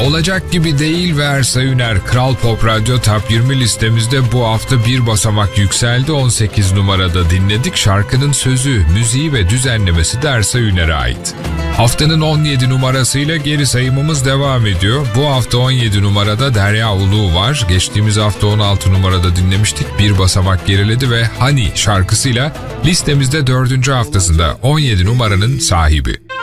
Olacak gibi değil ve Ersay Üner Kral Pop Radyo Top 20 listemizde bu hafta bir basamak yükseldi. 18 numarada dinledik. Şarkının sözü, müziği ve düzenlemesi de Ersay Üner'e ait. Haftanın 17 numarasıyla geri sayımımız devam ediyor. Bu hafta 17 numarada Derya Ulu var. Geçtiğimiz hafta 16 numarada dinlemiştik. Bir basamak geriledi ve Hani şarkısıyla listemizde 4. haftasında 17 numaranın sahibi.